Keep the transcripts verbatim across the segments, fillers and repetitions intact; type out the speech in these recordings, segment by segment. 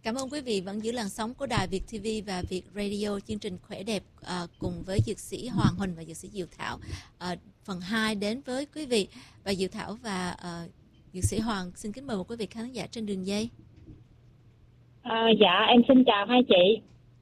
Cảm ơn quý vị vẫn giữ làn sóng của Đài Việt ti vi và Việt Radio, chương trình Khỏe Đẹp à, cùng với dược sĩ Hoàng Huỳnh và dược sĩ Diệu Thảo. À, phần hai đến với quý vị, và Diệu Thảo và à, dược sĩ Hoàng xin kính mời một quý vị khán giả trên đường dây. À, dạ em xin chào hai chị.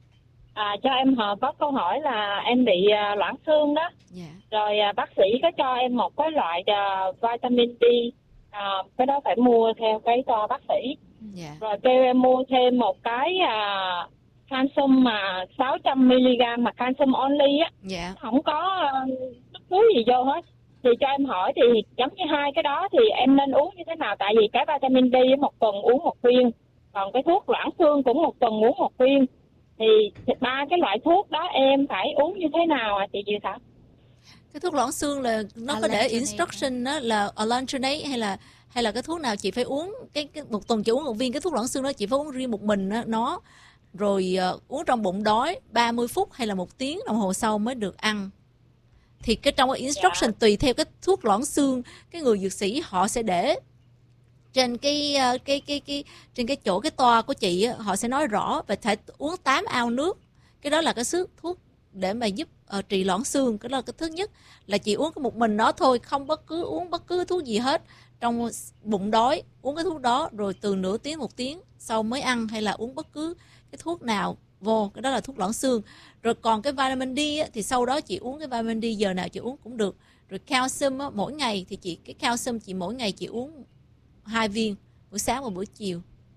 À, cho em họ có câu hỏi là em bị uh, loãng xương đó. Yeah. Rồi uh, bác sĩ có cho em một cái loại uh, vitamin D, uh, cái đó phải mua theo cái cho bác sĩ. Yeah. Rồi kêu em mua thêm một cái uh, calcium mà sáu trăm mi-li-gam mà calcium only á. Yeah. Không có uh, bất cứ gì vô hết. Thì cho em hỏi thì giống như hai cái đó thì em nên uống như thế nào? Tại vì cái vitamin D một tuần uống một viên, còn cái thuốc loãng xương cũng một tuần uống một viên. Thì ba cái loại thuốc đó em phải uống như thế nào ạ à, chị Diệu Thảo? Cái thuốc loãng xương là nó có để instruction đó là alendronate hay là hay là cái thuốc nào chị phải uống cái, cái một tuần chỉ uống một viên cái thuốc loãng xương đó, chị phải uống riêng một mình đó, nó rồi uh, uống trong bụng đói ba mươi phút hay là một tiếng đồng hồ sau mới được ăn. Thì cái trong cái instruction dạ. Tùy theo cái thuốc loãng xương, cái người dược sĩ họ sẽ để trên cái cái cái cái trên cái chỗ cái toa của chị, họ sẽ nói rõ và phải uống tám ao nước. Cái đó là cái sức thuốc để mà giúp uh, trị loãng xương. Cái đó là cái thứ nhất, là chị uống cái một mình đó thôi, không bất cứ uống bất cứ thuốc gì hết. Trong bụng đói uống cái thuốc đó, rồi từ nửa tiếng một tiếng sau mới ăn, hay là uống bất cứ cái thuốc nào vô, cái đó là thuốc loãng xương. Rồi còn cái vitamin D á, thì sau đó chị uống cái vitamin D giờ nào chị uống cũng được. Rồi calcium á, mỗi ngày thì chị cái calcium chị mỗi ngày chị uống hai viên, buổi sáng và buổi chiều,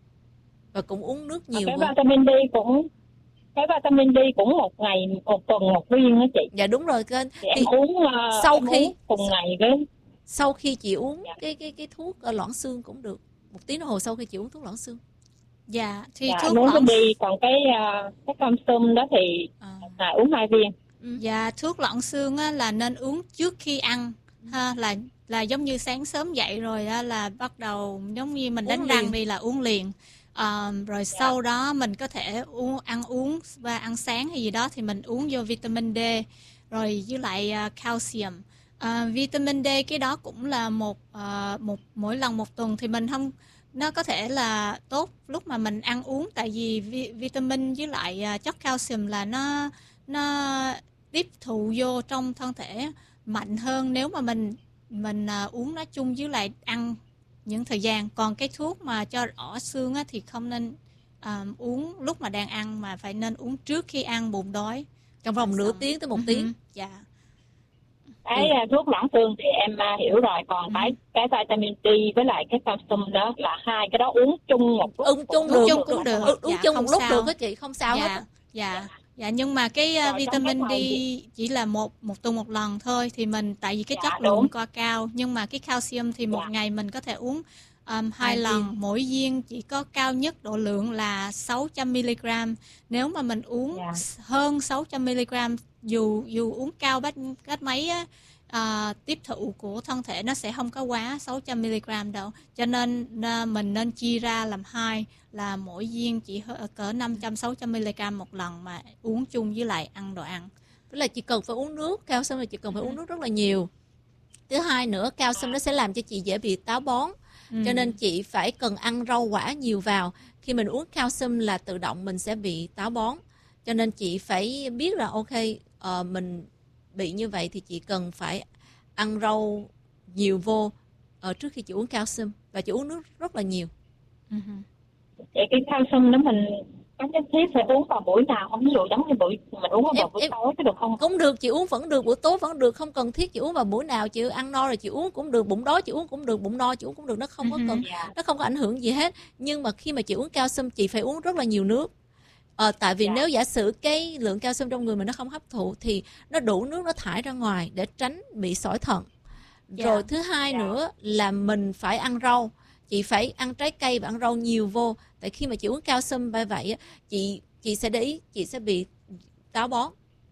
và cũng uống nước nhiều. Cái vitamin D cũng cái vitamin D cũng một ngày một tuần một viên đó chị. Dạ đúng rồi kênh. Thì em uống uh, sau em khi uống cùng ngày với sau khi chị uống dạ. cái cái cái thuốc uh, loãng xương cũng được, một tiếng đồng hồ sau khi chị uống thuốc loãng xương. Dạ thì dạ, thuốc loãng đi, còn cái uh, cái calcium đó thì à. là uống hai viên. Ừ. Dạ thuốc loãng xương á, là nên uống trước khi ăn ha, là là giống như sáng sớm dậy rồi á, là bắt đầu giống như mình đánh răng đi là uống liền. À, rồi dạ. Sau đó mình có thể uống ăn uống và ăn sáng hay gì đó thì mình uống vô vitamin D rồi với lại uh, calcium. Uh, vitamin D cái đó cũng là một uh, một mỗi lần một tuần thì mình không, nó có thể là tốt lúc mà mình ăn uống, tại vì vi, vitamin với lại uh, chất calcium là nó nó tiếp thụ vô trong thân thể mạnh hơn nếu mà mình mình uh, uống nó chung với lại ăn những thời gian. Còn cái thuốc mà cho rõ xương á, thì không nên uh, uống lúc mà đang ăn, mà phải nên uống trước khi ăn bụng đói trong vòng nửa tiếng tới một uh-huh. tiếng. Dạ. Cái ừ. thuốc loãng xương thì em uh, hiểu rồi, còn ừ. cái cái vitamin D với lại cái calcium đó là hai cái đó uống chung một lúc. Uống chung uống được, chung cũng được. Ừ, uống dạ, chung một lúc sao. được đó chị, không sao dạ. hết. Dạ. Dạ nhưng mà cái uh, vitamin D chỉ là một một tuần một lần thôi, thì mình tại vì cái dạ, chất lượng co cao, nhưng mà cái calcium thì một dạ. ngày mình có thể uống um, hai lần, viên. Mỗi viên chỉ có cao nhất độ lượng là sáu trăm mi-li-gam. Nếu mà mình uống dạ. hơn sáu trăm mi-li-gam, dù dù uống cao bách cách mấy á, uh, tiếp thụ của thân thể nó sẽ không có quá sáu trăm mi-li-gam đâu. Cho nên uh, mình nên chia ra làm hai, là mỗi viên chỉ cỡ năm trăm sáu trăm mi-li-gam một lần mà uống chung với lại ăn đồ ăn. Tức là chị cần phải uống nước, calcium là chị cần phải uống nước rất là nhiều. Thứ hai nữa, calcium nó sẽ làm cho chị dễ bị táo bón. Ừ. Cho nên chị phải cần ăn rau quả nhiều vào. Khi mình uống calcium là tự động mình sẽ bị táo bón. Cho nên chị phải biết là ok, uh, mình bị như vậy thì chị cần phải ăn rau nhiều vô uh, trước khi chị uống calcium. Và chị uống nước rất là nhiều. Ừ. Vậy cái calcium đó mình có nhất thiết phải uống vào buổi nào không? Ví dụ giống như buổi mình uống vào em, buổi em, tối có được không? Cũng được, chị uống vẫn được, buổi tối vẫn được, không cần thiết chị uống vào buổi nào. Chị ăn no rồi chị uống cũng được, bụng đói chị uống cũng được, bụng no chị uống cũng được, nó không có cần, nó không có ảnh hưởng gì hết. Nhưng mà khi mà chị uống calcium chị phải uống rất là nhiều nước. Ờ, tại vì dạ. nếu giả sử cái lượng calcium trong người mình nó không hấp thụ thì nó đủ nước nó thải ra ngoài để tránh bị sỏi thận. Dạ. Rồi thứ hai dạ. nữa là mình phải ăn rau. Chị phải ăn trái cây và ăn rau nhiều vô. Tại khi mà chị uống calcium như vậy, chị chị sẽ để ý, chị sẽ bị táo bón.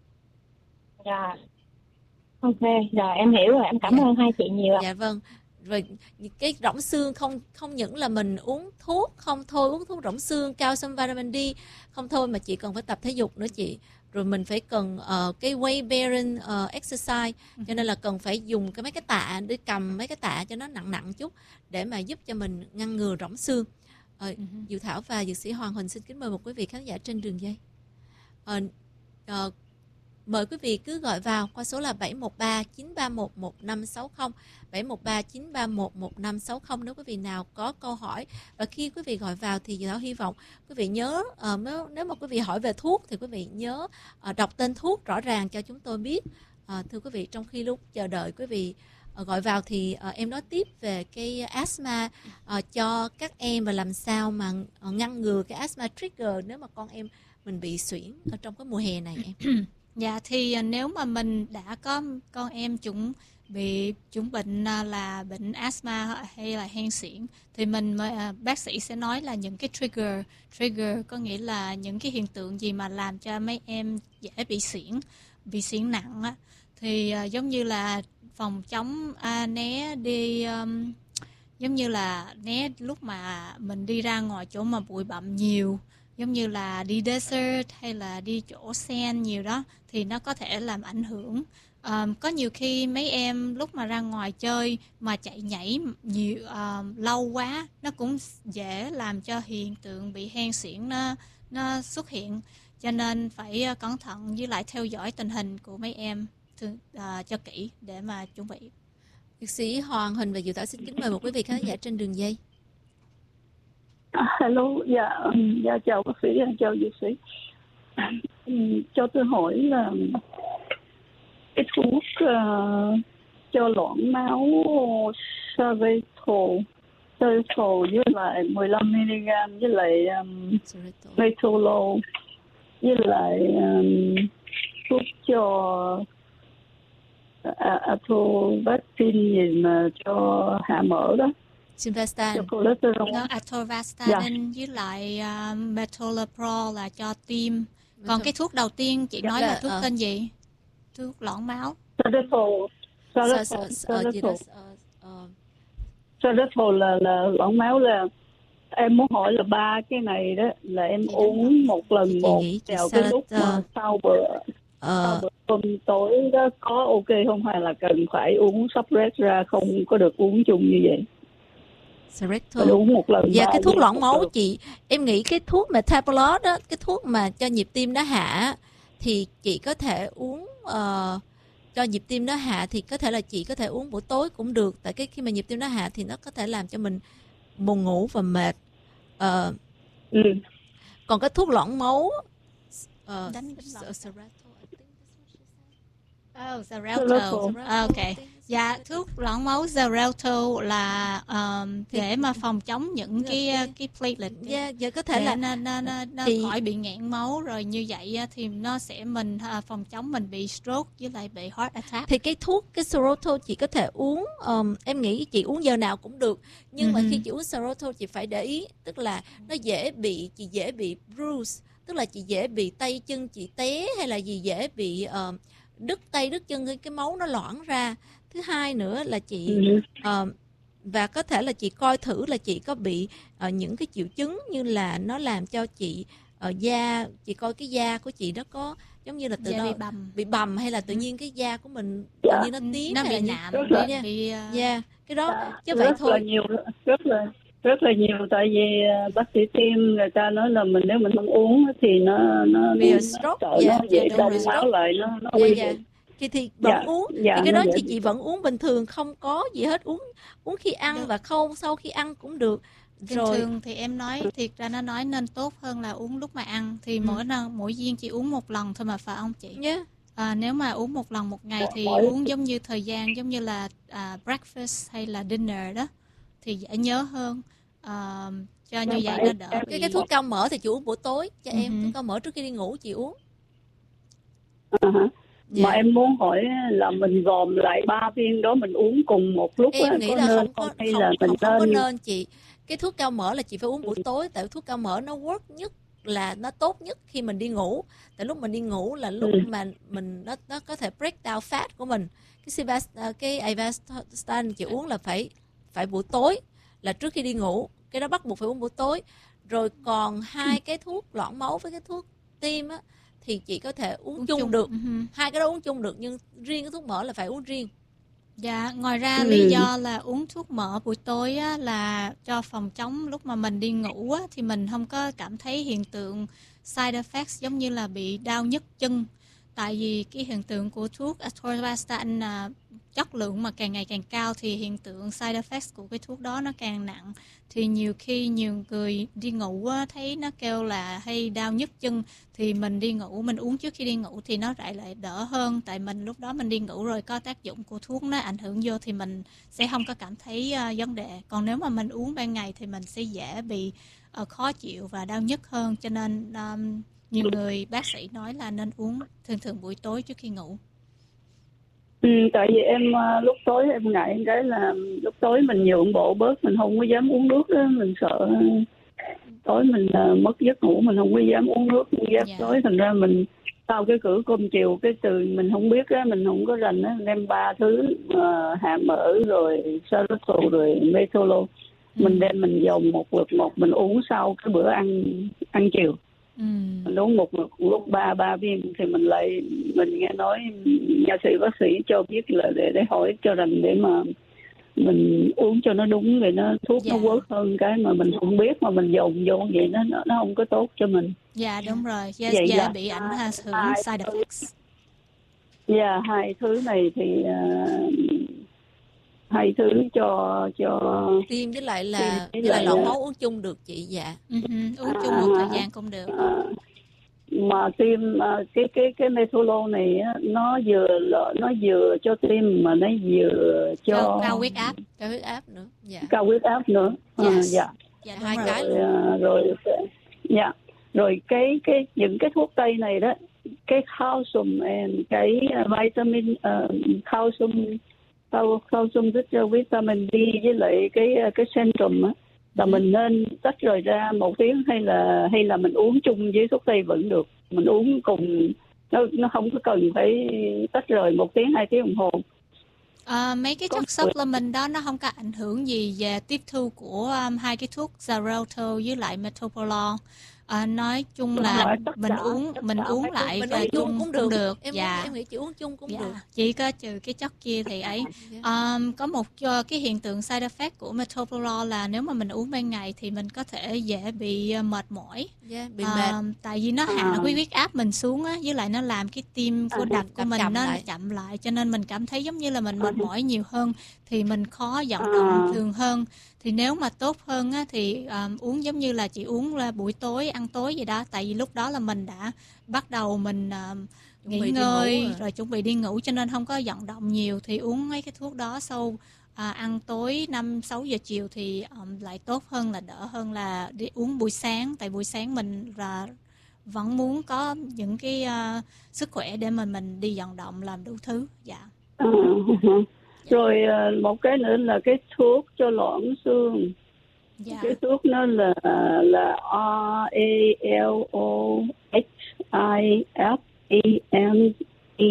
Dạ. Ok, rồi em hiểu rồi, em cảm dạ. ơn hai chị nhiều. Dạ vâng. Rồi cái rỗng xương không không những là mình uống thuốc không thôi, uống thuốc rỗng xương, calcium, vitamin D không thôi, mà chị cần phải tập thể dục nữa chị. Rồi mình phải cần uh, cái weight bearing uh, exercise, uh-huh. cho nên là cần phải dùng cái mấy cái tạ để cầm mấy cái tạ cho nó nặng nặng chút để mà giúp cho mình ngăn ngừa rỗng xương. Ờ, uh-huh. Diệu Thảo và dược sĩ Hoàng Huỳnh xin kính mời một quý vị khán giả trên đường dây. Ờ, uh, mời quý vị cứ gọi vào qua số là bảy một ba chín ba một một năm sáu không, bảy một ba chín ba một một năm sáu không nếu quý vị nào có câu hỏi. Và khi quý vị gọi vào thì Diệu Thảo hy vọng quý vị nhớ, uh, nếu, nếu mà quý vị hỏi về thuốc thì quý vị nhớ uh, đọc tên thuốc rõ ràng cho chúng tôi biết. Uh, thưa quý vị, trong khi lúc chờ đợi quý vị uh, gọi vào thì uh, em nói tiếp về cái asthma uh, cho các em và làm sao mà uh, ngăn ngừa cái asthma trigger nếu mà con em mình bị suyễn ở trong cái mùa hè này em. Dạ thì nếu mà mình đã có con em chúng bị chúng bệnh là bệnh asthma hay là hen suyễn thì mình bác sĩ sẽ nói là những cái trigger trigger có nghĩa là những cái hiện tượng gì mà làm cho mấy em dễ bị suyễn bị suyễn nặng á, thì uh, giống như là phòng chống uh, né đi um, giống như là né lúc mà mình đi ra ngoài chỗ mà bụi bặm nhiều, giống như là đi desert hay là đi chỗ sen nhiều đó thì nó có thể làm ảnh hưởng. Um, có nhiều khi mấy em lúc mà ra ngoài chơi mà chạy nhảy nhiều uh, lâu quá nó cũng dễ làm cho hiện tượng bị hen suyễn nó nó xuất hiện, cho nên phải uh, cẩn thận với lại theo dõi tình hình của mấy em thường, uh, cho kỹ để mà chuẩn bị. Dược sĩ Hoàng Huỳnh và Diệu Thảo xin kính mời một quý vị khán giả trên đường dây. Hello, dạ, dạ chào bác sĩ, chào dược sĩ. Cho tôi hỏi là cái thuốc uh, cho loãng máu Xarelto, Xarelto với lại mười lăm mi-li-gam với lại um, Metolol với lại um, thuốc cho uh, Atorvastatin gì mà cho hạ mỡ đó. Simvastatin. Cho cholesterol. No, Atorvastatin dạ. Với lại uh, Metoprolol là cho tim. Còn cái thuốc đầu tiên chị dạ, nói là, là thuốc uh, tên gì? Thuốc loãng máu. Xarelto. Xarelto là là loãng máu là em muốn hỏi là ba cái này đó là em chị uống một lần chị một vào cái lúc mà sau bữa sau bữa cơm tối đó có ok không, hay là cần phải uống separate ra, không có được uống chung như vậy? Uống một lần. Dạ, cái thuốc loãng máu chị, em nghĩ cái thuốc Metoprolol đó, cái thuốc mà cho nhịp tim nó hạ thì chị có thể uống uh, cho nhịp tim nó hạ thì có thể là chị có thể uống buổi tối cũng được, tại cái khi mà nhịp tim nó hạ thì nó có thể làm cho mình buồn ngủ và mệt. Uh, ừ. Còn cái thuốc loãng máu uh, đánh Oh, Xarelto. Ok. Dạ, thuốc loãng máu Xarelto là um, để mà phòng chống những cái cái platelet. Dạ, yeah, có thể là nó nó nó, nó thì... khỏi bị nghẹn máu, rồi như vậy thì nó sẽ mình uh, phòng chống mình bị stroke với lại bị heart attack. Thì cái thuốc cái Xarelto chị có thể uống, um, em nghĩ chị uống giờ nào cũng được, nhưng uh-huh. mà khi chị uống Xarelto chị phải để ý, tức là nó dễ bị chị dễ bị bruise, tức là chị dễ bị tay chân chị té hay là gì dễ bị uh, đứt tay đứt chân, cái máu nó loãng ra. Thứ hai nữa là chị uh, và có thể là chị coi thử là chị có bị uh, những cái triệu chứng như là nó làm cho chị uh, da, chị coi cái da của chị nó có giống như là tự nó bị bầm. bị bầm hay là tự nhiên cái da của mình tự nhiên nó tím, nó hay bị là nạm, bị, bị uh... yeah, cái đó dạ, chứ vậy rất thôi. Là nhiều, rất là rất là nhiều, tại vì bác sĩ tim người ta nói là mình nếu mình không uống thì nó nó bị stroke, nó dạ, dễ dạ, đông máu lại, nó nó dạ, nguy dạ. hiểm. Thì thì vẫn dạ, uống dạ, thì cái đó dạ. thì chị vẫn uống bình thường, không có gì hết, uống uống khi ăn được. Và không sau khi ăn cũng được. Bình rồi thường thì em nói thiệt ra nó nói nên tốt hơn là uống lúc mà ăn, thì ừ. mỗi mỗi viên chỉ uống một lần thôi mà, phải không chị? Yeah. À, nếu mà uống một lần một ngày thì uống giống như thời gian giống như là uh, breakfast hay là dinner đó thì dễ nhớ hơn. Uh, cho như vậy nó đỡ cái, bị... cái thuốc cao mỡ thì chị uống buổi tối cho uh-huh. em, thuốc cao mỡ trước khi đi ngủ chị uống. Uh-huh. Dạ. Mà em muốn hỏi là mình gồm lại ba viên đó mình uống cùng một lúc em á, nghĩ có là nên không có hay không, là mình không, không nên... có nên chị. Cái thuốc cao mỡ là chị phải uống buổi tối, tại thuốc cao mỡ nó work nhất là nó tốt nhất khi mình đi ngủ. Tại lúc mình đi ngủ là lúc ừ. mà mình nó nó có thể break down fat của mình. Cái Sivast, cái Avastin chị uống là phải phải buổi tối, là trước khi đi ngủ, cái đó bắt buộc phải uống buổi tối. Rồi còn hai cái thuốc loãng máu với cái thuốc tim á thì chị có thể uống, uống chung, chung được. Uh-huh. Hai cái đó uống chung được, nhưng riêng cái thuốc mỡ là phải uống riêng. Dạ, ngoài ra Ừ. lý do là uống thuốc mỡ buổi tối á, là cho phòng chống lúc mà mình đi ngủ á, thì mình không có cảm thấy hiện tượng side effects giống như là bị đau nhức chân. Tại vì cái hiện tượng của thuốc atorvastatin là chất lượng mà càng ngày càng cao thì hiện tượng side effects của cái thuốc đó nó càng nặng. Thì nhiều khi nhiều người đi ngủ á, thấy nó kêu là hay đau nhức chân thì mình đi ngủ, mình uống trước khi đi ngủ thì nó lại lại đỡ hơn. Tại mình lúc đó mình đi ngủ rồi có tác dụng của thuốc nó ảnh hưởng vô thì mình sẽ không có cảm thấy uh, vấn đề. Còn nếu mà mình uống ban ngày thì mình sẽ dễ bị uh, khó chịu và đau nhức hơn. Cho nên um, nhiều người bác sĩ nói là nên uống thường thường buổi tối trước khi ngủ. Ừ, tại vì em uh, lúc tối em ngại cái là lúc tối mình nhượng bộ bớt, mình không có dám uống nước đó, mình sợ tối mình uh, mất giấc ngủ, mình không có dám uống nước giấc Dạ. tối, thành ra mình sau cái cử cơm chiều cái từ mình không biết á, mình không có rành á, đem ba thứ uh, hạ mỡ rồi xylitol rồi metholo, mình đem mình dòng một lượt một, mình uống sau cái bữa ăn ăn chiều. Ừ. Mình uống một lượt lúc ba ba viên thì mình lại mình nghe nói nha sĩ bác sĩ cho biết là để để hỏi cho rành để mà mình uống cho nó đúng, rồi nó thuốc Dạ. nó work hơn cái mà mình không biết mà mình dùng vô vậy nó nó nó không có tốt cho mình. Dạ đúng rồi, dễ, Vậy dễ là bị ảnh hai- hưởng hai side thứ. effects. Dạ, hai thứ này thì uh, hai thứ cho cho Tim với lại là Tim với với lại lại lỏng là- máu uống chung được chị. Dạ. Uh-huh. Uống chung một thời gian cũng được. À, mà tim à, cái cái cái metholo này á, nó vừa là- nó vừa cho tim mà nó vừa cho Cho cao huyết áp. Cao huyết áp nữa. Dạ. cao huyết áp nữa. À, Yes. dạ. Dạ Hai đúng cái rồi. luôn. Rồi, à, rồi dạ rồi cái cái những cái thuốc tây này đó, cái calcium and cái vitamin uh, calcium cao calcium rất cho vitamin D với lại cái cái centrum á, là mình nên tách rời ra một tiếng hay là hay là mình uống chung với thuốc tây vẫn được, mình uống cùng, nó nó không có cần phải tách rời một tiếng hai tiếng đồng hồ. À, mấy cái Có chất supplement đó nó không có ảnh hưởng gì về tiếp thu của um, hai cái thuốc Xarelto với lại Metoprolol. À, nói chung là Rồi, tất mình cả- uống tất mình cả uống mấy thuốc lại Mình và uống chung cũng được. Em dạ. em nghĩ chị uống chung cũng Dạ. được. Chỉ có trừ cái chất kia thì ấy. Dạ. Um, có một uh, cái hiện tượng side effect của Metoprolol là nếu mà mình uống ban ngày thì mình có thể dễ bị uh, mệt mỏi. Dạ, bị mệt. Um, tại vì nó hạ À. cái huyết áp mình xuống á, với lại nó làm cái tim của À, đập của đập mình chậm nó lại. chậm lại, cho nên mình cảm thấy giống như là mình mệt À. mỏi nhiều hơn, thì mình khó vận À. động thường hơn. Thì nếu mà tốt hơn á, thì um, uống giống như là chị uống là buổi tối ăn tối vậy đó, tại vì lúc đó là mình đã bắt đầu mình um, Chuẩn nghỉ bị đi ngơi ngủ rồi. rồi. chuẩn bị đi ngủ, cho nên không có vận động nhiều, thì uống mấy cái thuốc đó sau à, ăn tối năm sáu giờ chiều thì um, lại tốt hơn, là đỡ hơn là đi uống buổi sáng. Tại buổi sáng mình là vẫn muốn có những cái uh, sức khỏe để mà mình đi vận động làm đủ thứ. Dạ. À, rồi à, một cái nữa là cái thuốc cho loãng xương. Dạ. Cái thuốc nó là là R A L O H I F E N E.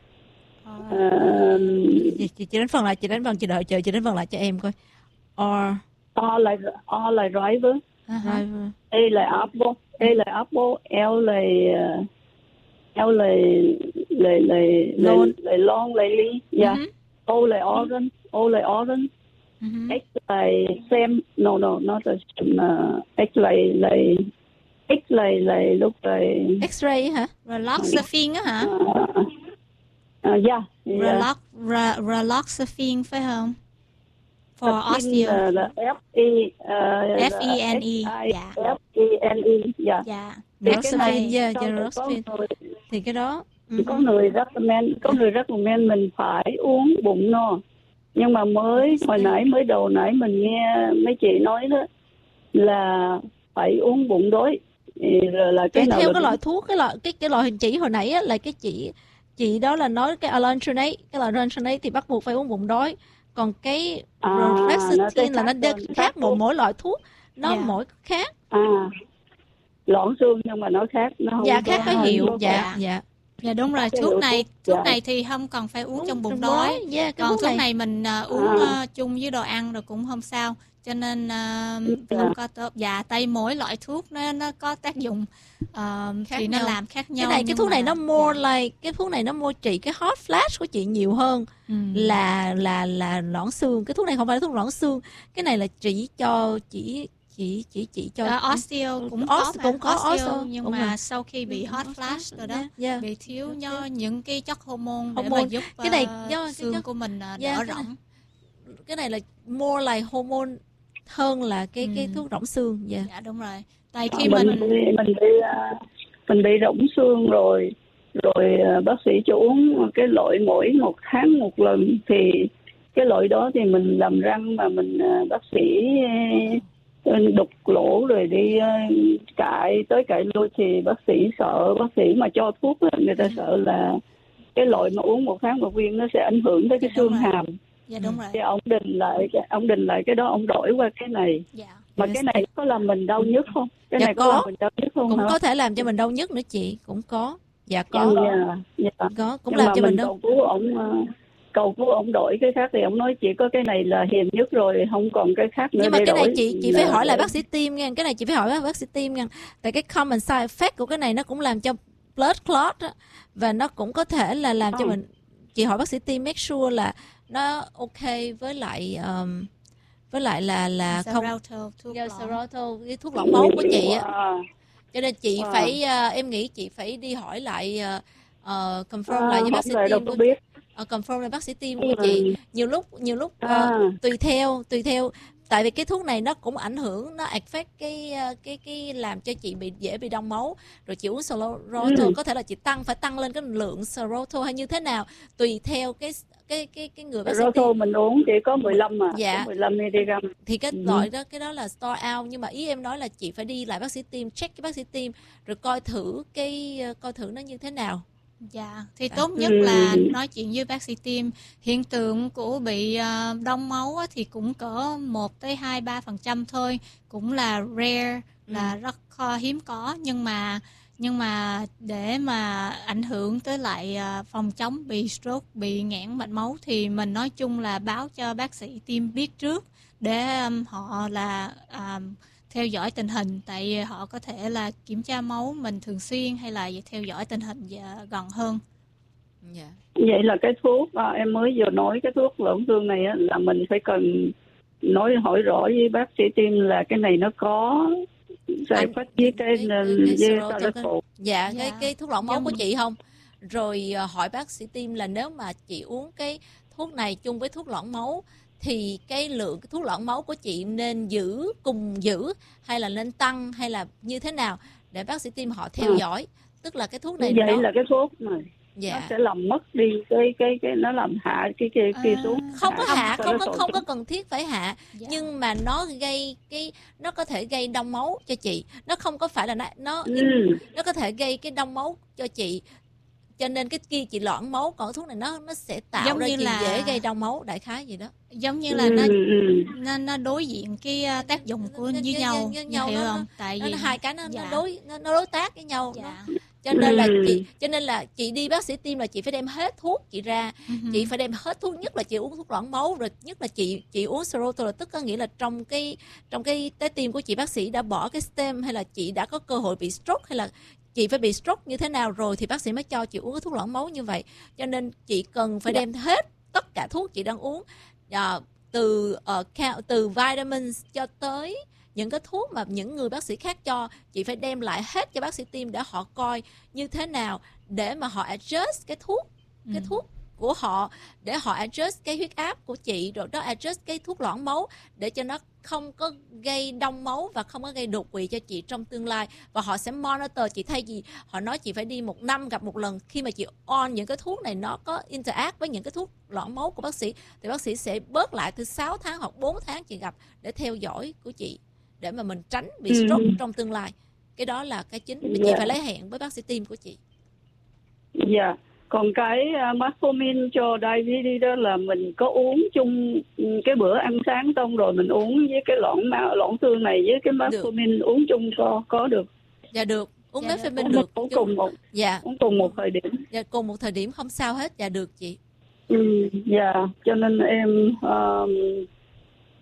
À, Chị, chị, chị đánh phần lại, chị đánh phần, chị đợi chờ chị đánh phần lại cho em coi. Or R là R là driver, Uh-huh. driver. A là apple, A là apple, L là L là là là Lon. là lon là ly, dạ. Mhm. O là orange, O là orange, Mhm. X là xem, no no not a uh, X là là X là là lúc là X-ray hả? Raloxifene á hả? uh, uh, yeah, yeah. Ralox, ra, Raloxifene phải không? For Vaccine osteo. là, là F E uh, F E N E, F dạ. E N E, dạ. Dạ. Thì Rất cái là này hay. Dạ, sau dạ, này Roxfin. có người- Thì cái đó Ừ. có người recommend có người recommend mình phải uống bụng no, nhưng mà mới hồi nãy mới đầu nãy mình nghe mấy chị nói đó là phải uống bụng đói. Thì rồi là cái tùy nào theo là cái đúng? loại thuốc, cái loại cái cái loại hình chỉ hồi nãy á, là cái chị chị đó là nói cái alendronate, cái loại alendronate thì bắt buộc phải uống bụng đói. Còn cái À, nó cái Rexulti là nó khác đe- hơn, khác khác một thuốc. mỗi loại thuốc, nó Dạ. mỗi khác. À, loãng xương nhưng mà nó khác, nó không Dạ có- khác cái không hiệu. có- Dạ dạ. Dạ đúng rồi, Cái thuốc hiệu này thuốc, thuốc dạ. này thì không cần phải uống trong bụng Bụng đói. Dạ, cái Còn thuốc thuốc này này mình à, uống À. à, chung với đồ ăn rồi cũng không sao. cho nên uh, không có tốt. Dạ, tại mỗi loại thuốc nó nó có tác dụng uh, thì nó nhau. làm khác nhau. Cái này cái thuốc mà, này nó more dạ. like cái thuốc này nó more trị cái hot flash của chị nhiều hơn ừ. là là là loãng xương. Cái thuốc này không phải là thuốc loãng xương, cái này là chỉ cho chỉ chỉ chỉ chỉ cho uh, osteo cũng Os, có mà. cũng có osteo, osteo, nhưng cũng mà là. sau khi bị hot flash rồi đó, yeah, yeah. bị thiếu do những cái chất hormone để Hormone. mà giúp cái này uh, do xương cái, của mình uh, yeah, đỡ cái rỗng. này, cái này là more like hormone hơn là cái ừ. cái thuốc rỗng xương. Yeah. Dạ đúng rồi. Tại khi mình mình mình bị, mình bị mình bị rỗng xương rồi rồi bác sĩ cho uống cái loại mỗi một tháng một lần, thì cái loại đó thì mình làm răng mà mình bác sĩ đục lỗ rồi đi cạy tới cạy lui thì bác sĩ sợ, bác sĩ mà cho thuốc người ta sợ là cái loại mà uống một tháng một viên nó sẽ ảnh hưởng tới cái xương hàm. Dạ đúng rồi. Thì ông định lại ông định lại cái đó, ông đổi qua cái này. Dạ. Mà yes. Cái này có làm mình đau nhức không? Cái dạ này có, có làm mình đau nhức không? Cũng hả? có thể làm cho mình đau nhức nữa chị, cũng có. Dạ có. Dạ, dạ. Có, cũng nhưng làm cho mình đau. Cầu cứu ông cầu cứu ông đổi cái khác thì ông nói chỉ có cái này là hiền nhất rồi, không còn cái khác nữa. Nhưng mà để cái này đổi. chị chị phải hỏi lại bác sĩ tim nha, cái này chị phải hỏi bác sĩ tim nha. Tại cái common side effect của cái này nó cũng làm cho blood clot đó, và nó cũng có thể là làm cho mình. Chị hỏi bác sĩ tim make sure là nó ok với lại um, với lại là là không yeah, Xarelto, cái thuốc lỏng máu của chị á. Wow. Cho nên chị wow. phải uh, em nghĩ chị phải đi hỏi lại uh, uh, confirm à, lại với bác sĩ tim của biết. Uh, confirm lại bác sĩ tim của chị. Nhiều lúc nhiều lúc uh, à. tùy theo tùy theo tại vì cái thuốc này nó cũng ảnh hưởng, nó affect cái cái cái làm cho chị bị dễ bị đông máu, rồi chị uống Xarelto ừ. có thể là chị tăng phải tăng lên cái lượng Xarelto hay như thế nào tùy theo cái cái cái cái người bác sĩ Xarelto mình uống chỉ có mười lăm mà, dạ. mười lăm mi-li-gam. Thì cái ừ. loại đó cái đó là store out, nhưng mà ý em nói là chị phải đi lại bác sĩ tim, check cái bác sĩ tim rồi coi thử cái coi thử nó như thế nào. Dạ, thì tốt nhất là nói chuyện với bác sĩ tim. Hiện tượng của bị uh, đông máu á, thì cũng cỡ một tới hai ba phần trăm thôi, cũng là rare, là ừ. rất uh, hiếm có, nhưng mà nhưng mà để mà ảnh hưởng tới lại uh, phòng chống bị stroke, bị nghẽn mạch máu thì mình nói chung là báo cho bác sĩ tim biết trước để um, họ là um, theo dõi tình hình, tại họ có thể là kiểm tra máu mình thường xuyên hay là theo dõi tình hình gần hơn. Yeah. Vậy là cái thuốc à, em mới vừa nói cái thuốc loãng xương này á, là mình phải cần nói hỏi rõ với bác sĩ tim là cái này nó có giải pháp với cái Xarelto. Dạ, cái cái thuốc lỏng máu của chị không? Rồi hỏi bác sĩ tim là nếu mà chị uống cái thuốc này chung với thuốc loãng máu thì cái lượng cái thuốc loãng máu của chị nên giữ cùng giữ hay là nên tăng hay là như thế nào để bác sĩ tim họ theo dõi. Tức là cái thuốc này vậy nó... là cái thuốc này dạ. nó sẽ làm mất đi cái cái cái nó làm hạ cái kia kia à, xuống. Không có hạ, hạ không có không có cần thiết phải hạ, dạ. Nhưng mà nó gây cái nó có thể gây đông máu cho chị. Nó không có phải là nó nó, ừ. nó có thể gây cái đông máu cho chị. Cho nên cái kia chị loãng máu, còn thuốc này nó nó sẽ tạo giống ra chị là... dễ gây đông máu, đại khái gì đó. Giống như là nó nó, nó đối diện cái tác dụng của với nhau, với nhau hiểu nó, không? Tại nó, vì nó hai cái nó, dạ. nó đối nó, nó đối tác với nhau. Dạ. Nó, cho nên là chị cho nên là chị đi bác sĩ tim là chị phải đem hết thuốc chị ra, uh-huh. chị phải đem hết thuốc, nhất là chị uống thuốc loãng máu, rồi nhất là chị chị uống Xarelto, là tức có nghĩa là trong cái trong cái trái tim của chị bác sĩ đã bỏ cái stent hay là chị đã có cơ hội bị stroke hay là chị phải bị stroke như thế nào rồi thì bác sĩ mới cho chị uống cái thuốc loãng máu như vậy. Cho nên chị cần phải đem hết tất cả thuốc chị đang uống, uh, từ uh, từ vitamins cho tới những cái thuốc mà những người bác sĩ khác cho, chị phải đem lại hết cho bác sĩ tim để họ coi như thế nào để mà họ adjust cái thuốc cái ừ. thuốc của họ, để họ adjust cái huyết áp của chị, rồi đó adjust cái thuốc loãng máu để cho nó không có gây đông máu và không có gây đột quỵ cho chị trong tương lai. Và họ sẽ monitor chị, thay vì họ nói chị phải đi một năm gặp một lần, khi mà chị on những cái thuốc này nó có interact với những cái thuốc loãng máu của bác sĩ thì bác sĩ sẽ bớt lại từ sáu tháng hoặc bốn tháng chị gặp để theo dõi của chị, để mà mình tránh bị stroke ừ. trong tương lai. Cái đó là cái chính, yeah. chị phải lấy hẹn với bác sĩ tim của chị. Dạ. Yeah. Còn cái uh, metformin cho diabetes đó là mình có uống chung cái bữa ăn sáng xong rồi mình uống với cái loãng loãng xương này với cái metformin uống chung có có được? Dạ được, uống dạ metformin uống được. Uống cùng một, dạ. uống cùng một thời điểm. Dạ, cùng một thời điểm không sao hết, dạ được chị. Ừ, dạ, cho nên em uh,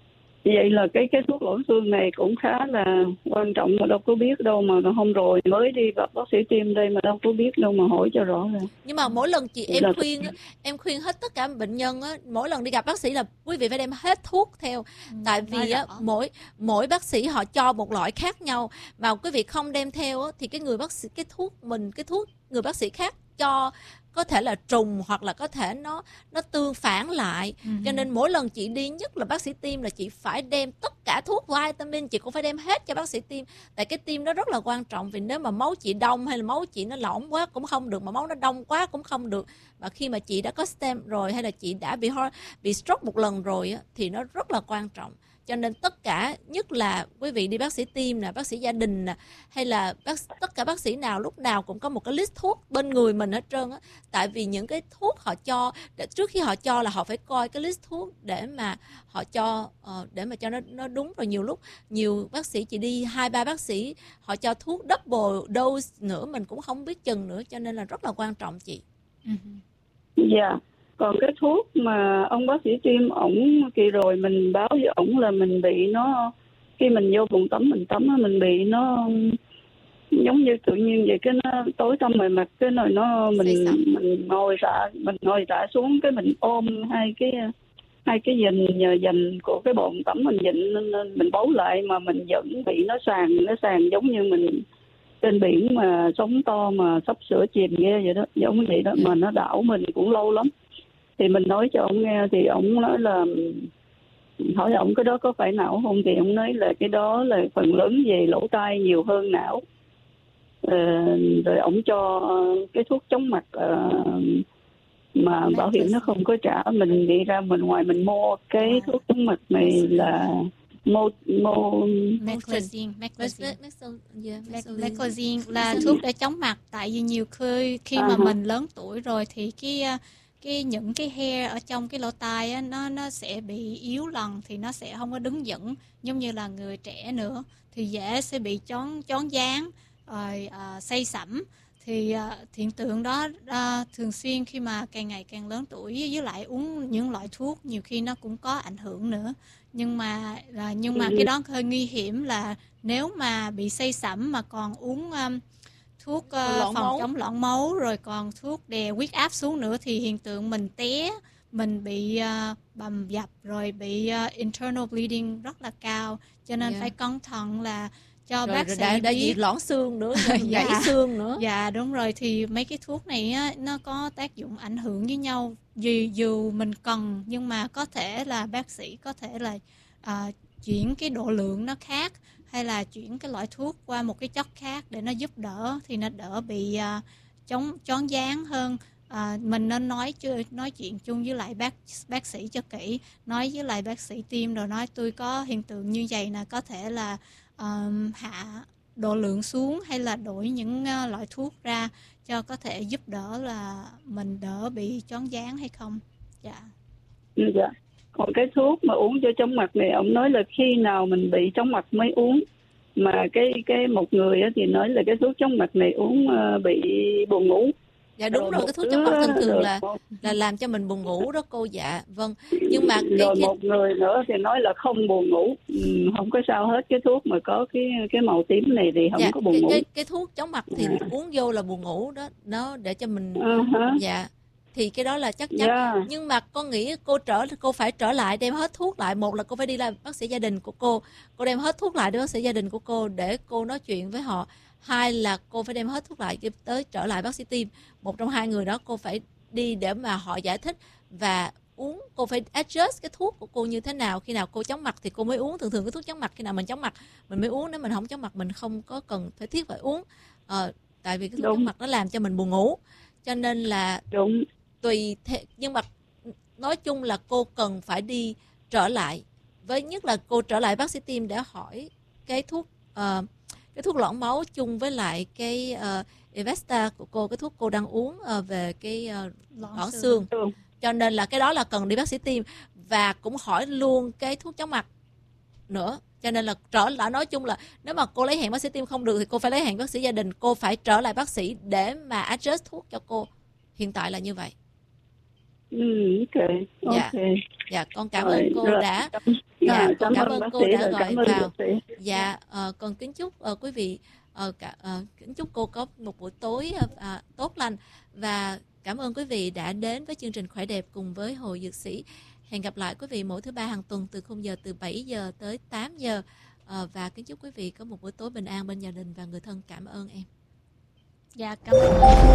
Vậy là cái cái thuốc loãng xương này cũng khá là quan trọng mà đâu có biết đâu, mà hôm rồi mới đi gặp bác sĩ tim đây mà đâu có biết đâu mà hỏi cho rõ ràng. Nhưng mà mỗi lần chị em là... khuyên em khuyên hết tất cả bệnh nhân á, mỗi lần đi gặp bác sĩ là quý vị phải đem hết thuốc theo. Ừ, tại vì á, mỗi mỗi bác sĩ họ cho một loại khác nhau, mà quý vị không đem theo á, thì cái người bác sĩ cái thuốc mình cái thuốc người bác sĩ khác cho có thể là trùng hoặc là có thể nó nó tương phản lại. Uh-huh. Cho nên mỗi lần chị đi, nhất là bác sĩ tim, là chị phải đem tất cả thuốc vitamin, chị cũng phải đem hết cho bác sĩ tim. Tại cái tim nó rất là quan trọng, vì nếu mà máu chị đông hay là máu chị nó lỏng quá cũng không được, mà máu nó đông quá cũng không được. Và khi mà chị đã có stent rồi hay là chị đã bị bị stroke một lần rồi á, thì nó rất là quan trọng. Cho nên tất cả, nhất là quý vị đi bác sĩ tim nè, bác sĩ gia đình nè, hay là bác, tất cả bác sĩ nào lúc nào cũng có một cái list thuốc bên người mình hết trơn á. Tại vì những cái thuốc họ cho, để, trước khi họ cho là họ phải coi cái list thuốc để mà họ cho, uh, để mà cho nó nó đúng. Rồi nhiều lúc nhiều bác sĩ chỉ đi hai ba bác sĩ họ cho thuốc double dose nữa, mình cũng không biết chừng nữa, cho nên là rất là quan trọng chị. Dạ. Uh-huh. Yeah. Còn cái thuốc mà ông bác sĩ tim ổng kỳ rồi mình báo với ổng là mình bị nó, khi mình vô bồn tắm mình tắm mình bị nó giống như tự nhiên vậy, cái nó tối tăm mày mặt, cái nồi nó mình mình ngồi rạ mình ngồi rạ xuống, cái mình ôm hai cái hai cái dành dành của cái bồn tắm mình dịnh mình bấu lại, mà mình vẫn bị nó sàn nó sàn giống như mình trên biển mà sóng to mà sắp sửa chìm ghê vậy đó, giống vậy đó. Mà nó đảo mình cũng lâu lắm. Thì mình nói cho ông nghe thì ông nói là, hỏi ông cái đó có phải não không, thì ông nói là cái đó là phần lớn về lỗ tai nhiều hơn não. Ờ, rồi ông cho cái thuốc chóng mặt uh, mà bảo hiểm nó không có trả, mình đi ra mình ngoài mình mua cái thuốc chóng mặt này là Mo, mo... Meclizine, Meclizine là thuốc để chống mặt. Tại vì nhiều khi khi mà mình lớn tuổi rồi thì cái cái những cái hair ở trong cái lỗ tai á, nó nó sẽ bị yếu lần, thì nó sẽ không có đứng vững giống như là người trẻ nữa, thì dễ sẽ bị chón chón váng rồi uh, say sẩm. Thì uh, hiện tượng đó uh, thường xuyên khi mà càng ngày càng lớn tuổi, với lại uống những loại thuốc nhiều khi nó cũng có ảnh hưởng nữa. Nhưng mà uh, nhưng mà cái đó hơi nguy hiểm là nếu mà bị say sẩm mà còn uống um, thuốc uh, phòng máu. chống loãng máu, rồi còn thuốc đè huyết áp xuống nữa, thì hiện tượng mình té, mình bị uh, bầm dập, rồi bị uh, internal bleeding rất là cao. Cho nên yeah. phải cẩn thận là cho rồi, bác rồi sĩ đã, đã biết loãng xương nữa, gãy dạ. xương nữa. Dạ đúng rồi, thì mấy cái thuốc này á, nó có tác dụng ảnh hưởng với nhau. Dù, dù mình cần, nhưng mà có thể là bác sĩ có thể là uh, chuyển cái độ lượng nó khác, hay là chuyển cái loại thuốc qua một cái chất khác để nó giúp đỡ, thì nó đỡ bị uh, chống chón váng hơn. Uh, mình nên nói chưa nói chuyện chung với lại bác bác sĩ cho kỹ, nói với lại bác sĩ tim rồi nói tôi có hiện tượng như vậy nè, có thể là uh, hạ độ lượng xuống hay là đổi những uh, loại thuốc ra cho có thể giúp đỡ là mình đỡ bị chón váng hay không. Dạ. Dạ. Còn cái thuốc mà uống cho chóng mặt này, ông nói là khi nào mình bị chóng mặt mới uống. Mà cái cái một người thì nói là cái thuốc chóng mặt này uống uh, bị buồn ngủ. Dạ đúng rồi, rồi cái thuốc chóng mặt thường thường là là làm cho mình buồn ngủ đó cô. Dạ vâng. Nhưng mà cái, rồi cái... một người nữa thì nói là không buồn ngủ, ừ, không có sao hết. Cái thuốc mà có cái cái màu tím này thì không dạ, có buồn cái, ngủ. Cái cái thuốc chóng mặt thì à. uống vô là buồn ngủ đó, nó để cho mình uh-huh. dạ. Thì cái đó là chắc chắn. Yeah. Nhưng mà con nghĩ cô trở cô phải trở lại đem hết thuốc lại. Một là cô phải đi làm bác sĩ gia đình của cô, cô đem hết thuốc lại để bác sĩ gia đình của cô để cô nói chuyện với họ. Hai là cô phải đem hết thuốc lại tới trở lại bác sĩ tim. Một trong hai người đó cô phải đi để mà họ giải thích và uống. Cô phải adjust cái thuốc của cô như thế nào. Khi nào cô chóng mặt thì cô mới uống. Thường thường cái thuốc chóng mặt khi nào mình chóng mặt mình mới uống. Nếu mình không chóng mặt mình không có cần phải thiết phải uống. Ờ, tại vì cái thuốc Đúng. chóng mặt nó làm cho mình buồn ngủ. Cho nên là Đúng. tùy thế, nhưng mà nói chung là cô cần phải đi trở lại, với nhất là cô trở lại bác sĩ tim để hỏi cái thuốc uh, cái thuốc loãng máu chung với lại cái uh, Evesta của cô, cái thuốc cô đang uống uh, về cái uh, loãng xương. xương. Cho nên là cái đó là cần đi bác sĩ tim và cũng hỏi luôn cái thuốc chóng mặt nữa. Cho nên là trở lại, nói chung là nếu mà cô lấy hẹn bác sĩ tim không được thì cô phải lấy hẹn bác sĩ gia đình. Cô phải trở lại bác sĩ để mà adjust thuốc cho cô. Hiện tại là như vậy. Ừ, ok, Dạ. ok. Dạ, con cảm Rồi, ơn cô rồi, đã. cảm- Dạ, à, con cảm cảm ơn ơn bác cô sĩ, đã rồi gọi cảm ơn vào. bác sĩ. Dạ, ờ, con kính chúc ờ, quý vị ờ, cả, ờ, kính chúc cô có một buổi tối ờ, à, tốt lành, và cảm ơn quý vị đã đến với chương trình Khỏe Đẹp cùng với Hồ Dược Sĩ. Hẹn gặp lại quý vị mỗi thứ ba hàng tuần từ khung giờ từ bảy giờ tới tám giờ. Ờ, và kính chúc quý vị có một buổi tối bình an bên gia đình và người thân. Cảm ơn em. Dạ, cảm ơn.